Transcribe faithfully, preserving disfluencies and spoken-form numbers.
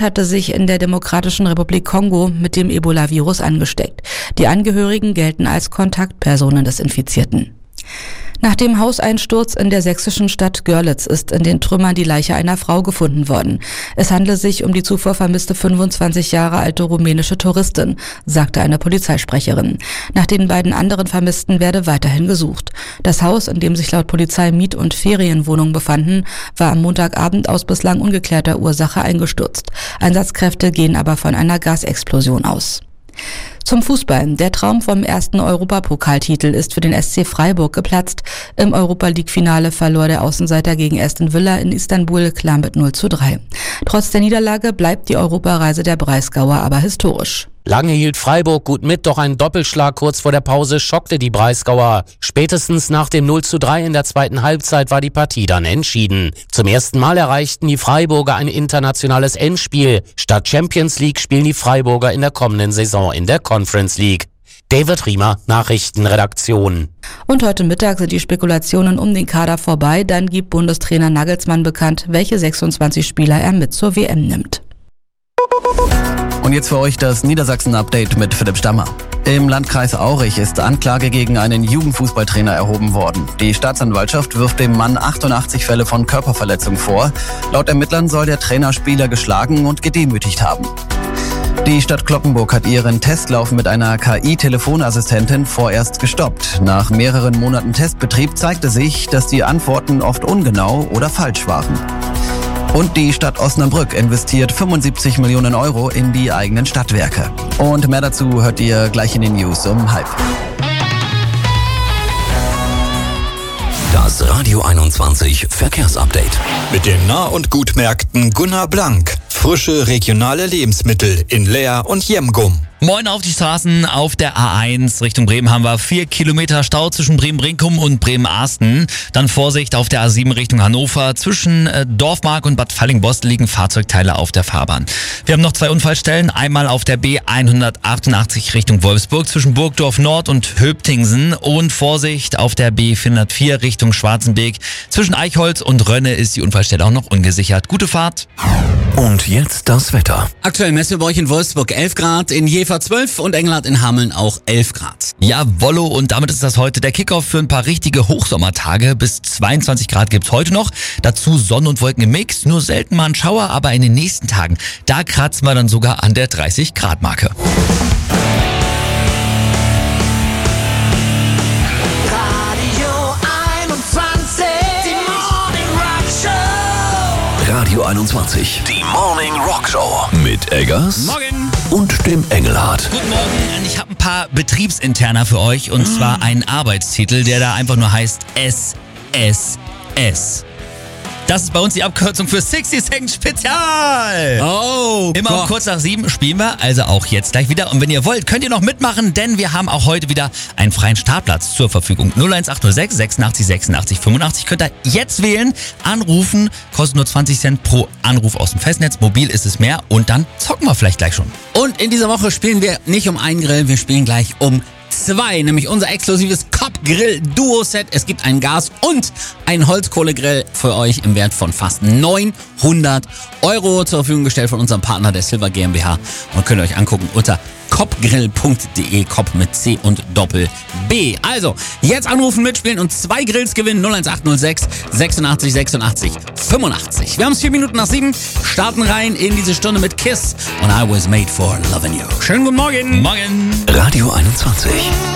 hatte sich in der Demokratischen Republik Kongo mit dem Ebola-Virus angesteckt. Die Angehörigen gelten als Kontaktpersonen des Infizierten. Nach dem Hauseinsturz in der sächsischen Stadt Görlitz ist in den Trümmern die Leiche einer Frau gefunden worden. Es handle sich um die zuvor vermisste fünfundzwanzig Jahre alte rumänische Touristin, sagte eine Polizeisprecherin. Nach den beiden anderen Vermissten werde weiterhin gesucht. Das Haus, in dem sich laut Polizei Miet- und Ferienwohnungen befanden, war am Montagabend aus bislang ungeklärter Ursache eingestürzt. Einsatzkräfte gehen aber von einer Gasexplosion aus. Zum Fußball. Der Traum vom ersten Europapokaltitel ist für den S C Freiburg geplatzt. Im Europa-League-Finale verlor der Außenseiter gegen Aston Villa in Istanbul klar mit null zu drei. Trotz der Niederlage bleibt die Europareise der Breisgauer aber historisch. Lange hielt Freiburg gut mit, doch ein Doppelschlag kurz vor der Pause schockte die Breisgauer. Spätestens nach dem null zu drei in der zweiten Halbzeit war die Partie dann entschieden. Zum ersten Mal erreichten die Freiburger ein internationales Endspiel. Statt Champions League spielen die Freiburger in der kommenden Saison in der Conference League. David Riemer, Nachrichtenredaktion. Und heute Mittag sind die Spekulationen um den Kader vorbei. Dann gibt Bundestrainer Nagelsmann bekannt, welche sechsundzwanzig Spieler er mit zur W M nimmt. Und jetzt für euch das Niedersachsen-Update mit Philipp Stammer. Im Landkreis Aurich ist Anklage gegen einen Jugendfußballtrainer erhoben worden. Die Staatsanwaltschaft wirft dem Mann achtundachtzig Fälle von Körperverletzung vor. Laut Ermittlern soll der Trainer Spieler geschlagen und gedemütigt haben. Die Stadt Cloppenburg hat ihren Testlauf mit einer K I-Telefonassistentin vorerst gestoppt. Nach mehreren Monaten Testbetrieb zeigte sich, dass die Antworten oft ungenau oder falsch waren. Und die Stadt Osnabrück investiert fünfundsiebzig Millionen Euro in die eigenen Stadtwerke. Und mehr dazu hört ihr gleich in den News um halb. Das Radio einundzwanzig Verkehrsupdate. Mit den Nah- und Gutmärkten Gunnar Blank. Frische regionale Lebensmittel in Leer und Jemgum. Moin auf die Straßen. Auf der A eins Richtung Bremen haben wir vier Kilometer Stau zwischen Bremen-Brinkum und Bremen-Arsten. Dann Vorsicht auf der A sieben Richtung Hannover. Zwischen äh, Dorfmark und Bad Fallingbostel liegen Fahrzeugteile auf der Fahrbahn. Wir haben noch zwei Unfallstellen. Einmal auf der B hundertachtundachtzig Richtung Wolfsburg zwischen Burgdorf Nord und Höptingsen. Und Vorsicht auf der B vierhundertvier Richtung Schwarzenbeek. Zwischen Eichholz und Rönne ist die Unfallstelle auch noch ungesichert. Gute Fahrt. Und jetzt das Wetter. Aktuell messen wir bei euch in Wolfsburg elf Grad, in Jever zwölf und Engelhardt in Hameln auch elf Grad. Ja, Wollo, und damit ist das heute der Kickoff für ein paar richtige Hochsommertage. Bis zweiundzwanzig Grad gibt's heute noch. Dazu Sonne und Wolken im Mix, nur selten mal ein Schauer, aber in den nächsten Tagen, da kratzen wir dann sogar an der dreißig Grad Marke. Radio einundzwanzig, die Morning Rock Show mit Eggers Morgen und dem Engelhardt. Guten Morgen, ich habe ein paar Betriebsinterner für euch und zwar einen Arbeitstitel, der da einfach nur heißt S S S. Das ist bei uns die Abkürzung für sechzig Second Spezial. Oh, Immer um Gott. kurz nach sieben spielen wir, also auch jetzt gleich wieder. Und wenn ihr wollt, könnt ihr noch mitmachen, denn wir haben auch heute wieder einen freien Startplatz zur Verfügung. null eins acht null sechs sechsundachtzig sechsundachtzig fünfundachtzig könnt ihr jetzt wählen, anrufen, kostet nur zwanzig Cent pro Anruf aus dem Festnetz. Mobil ist es mehr und dann zocken wir vielleicht gleich schon. Und in dieser Woche spielen wir nicht um einen Grill, wir spielen gleich um zwei, nämlich unser exklusives Kopp-Grill-Duo-Set. Es gibt einen Gas- und einen Holzkohlegrill für euch im Wert von fast neunhundert Euro zur Verfügung gestellt von unserem Partner der Silver GmbH und könnt ihr euch angucken unter koppgrill punkt de, Kopp mit C und Doppel B. Also, jetzt anrufen, mitspielen und zwei Grills gewinnen. null eins acht null sechs sechsundachtzig sechsundachtzig fünfundachtzig. Wir haben es vier Minuten nach sieben, starten rein in diese Stunde mit Kiss und I Was Made for Loving You. Schönen guten Morgen. Morgen. Radio einundzwanzig.